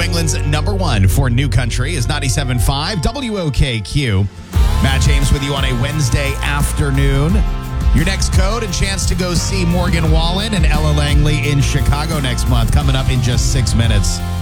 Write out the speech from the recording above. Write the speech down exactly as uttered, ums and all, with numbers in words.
England's number one for New Country is ninety-seven point five W O K Q. Matt James with you on a Wednesday afternoon. Your next code and chance to go see Morgan Wallen and Ella Langley in Chicago next month coming up in just six minutes.